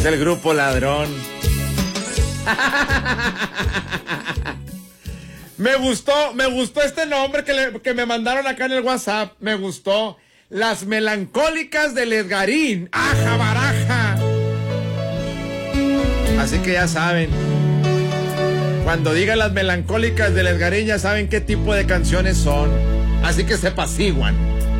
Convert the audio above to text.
Del grupo Ladrón. Me gustó este nombre que me mandaron acá en el WhatsApp. Me gustó. Las Melancólicas del Edgarín. ¡Aja, baraja! Así que ya saben. Cuando digan Las Melancólicas del Edgarín, ya saben qué tipo de canciones son. Así que se apaciguan.